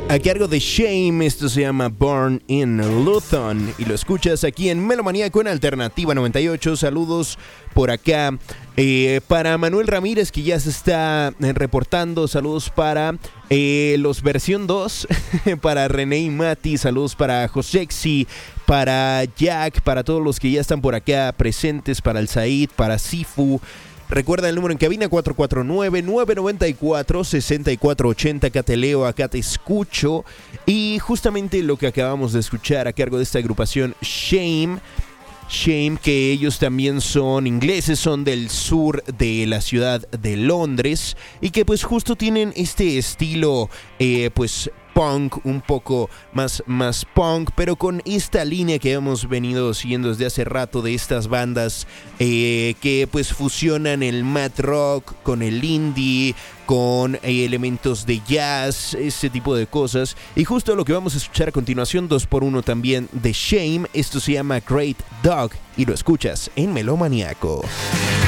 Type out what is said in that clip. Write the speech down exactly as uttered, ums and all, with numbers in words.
A cargo de Shame, esto se llama Born in Luton y lo escuchas aquí en Melomaníaco en Alternativa noventa y ocho. Saludos por acá eh, para Manuel Ramírez, que ya se está eh, reportando. Saludos para eh, los versión dos, para René y Mati. Saludos para Josexi, para Jack, para todos los que ya están por acá presentes, para el Said, para Sifu. Recuerda el número en cabina cuatro cuatro nueve, nueve nueve cuatro, seis cuatro ocho cero. Acá te leo, acá te escucho. Y justamente lo que acabamos de escuchar a cargo de esta agrupación Shame. Shame, que ellos también son ingleses, son del sur de la ciudad de Londres. Y que pues justo tienen este estilo eh, pues punk, un poco más, más punk, pero con esta línea que hemos venido siguiendo desde hace rato de estas bandas eh, que pues fusionan el math rock con el indie, con eh, elementos de jazz, ese tipo de cosas. Y justo lo que vamos a escuchar a continuación, dos por uno también de Shame. Esto se llama Great Dog y lo escuchas en Melomaníaco.